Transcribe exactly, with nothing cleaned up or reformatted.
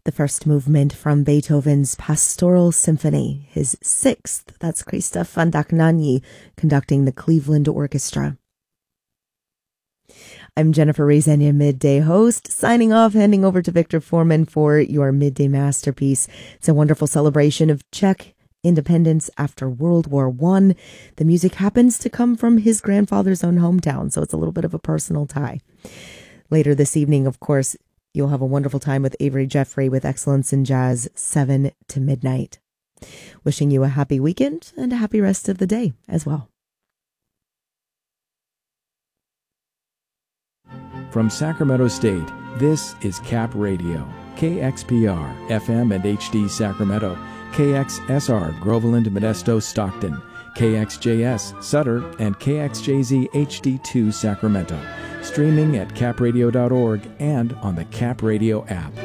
The first movement from Beethoven's Pastoral Symphony, his sixth. That's Christoph van Dachnanyi conducting the Cleveland Orchestra. I'm Jennifer Rezenia, midday host, signing off, handing over to Victor Foreman for your midday masterpiece. It's a wonderful celebration of Czech independence after World War One. The music happens to come from his grandfather's own hometown, so it's a little bit of a personal tie. Later this evening, of course, you'll have a wonderful time with Avery Jeffrey with Excellence in Jazz, seven to midnight. Wishing you a happy weekend and a happy rest of the day as well. From Sacramento State, this is Cap Radio, K X P R, F M and H D Sacramento, K X S R, Groveland, Modesto, Stockton, K X J S, Sutter, and K X J Z H D two Sacramento. Streaming at cap radio dot org and on the Cap Radio app.